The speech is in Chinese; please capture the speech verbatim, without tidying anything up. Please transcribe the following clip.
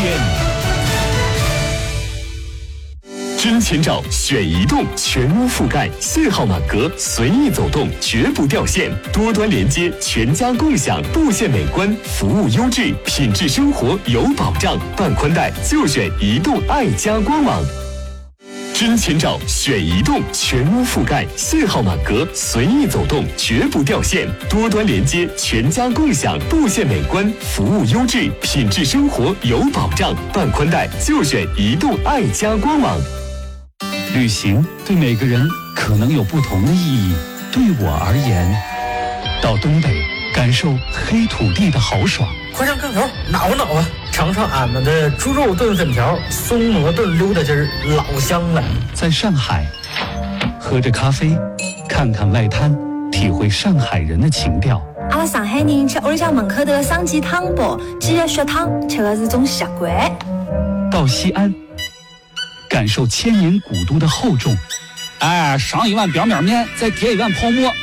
天。 真前照选移动，全屋覆盖，信号满格，随意走动，绝不掉线。多端连接，全家共享，布线美观，服务优质，品质生活有保障。办宽带就选移动爱家官网。真前照选移动，全屋覆盖，信号满格，随意走动，绝不掉线。多端连接，全家共享，布线美观，服务优质，品质生活有保障。办宽带就选移动爱家官网。 旅行对每个人可能有不同的意义。对我而言，到东北感受黑土地的豪爽。 快上炕头挠挠啊，尝尝俺们的猪肉炖粉条、松蘑炖溜达鸡儿，老香了。 在上海，喝着咖啡，看看外滩，体会上海人的情调。 阿拉上海人吃屋里向门口头的生鸡汤包、鸡肉血汤，吃的是种习惯。 到西安，感受千年古都的厚重。哎，上一碗表面面，再叠一碗泡馍，